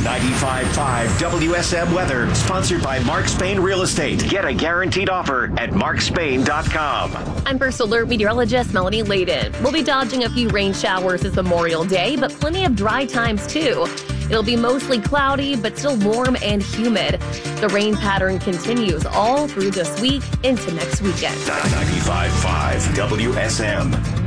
95.5 WSM Weather, sponsored by Mark Spain Real Estate. Get a guaranteed offer at markspain.com. I'm First Alert meteorologist Melanie Layden. We'll be dodging a few rain showers this Memorial Day, but plenty of dry times too. It'll be mostly cloudy, but still warm and humid. The rain pattern continues all through this week into next weekend. 95.5 WSM.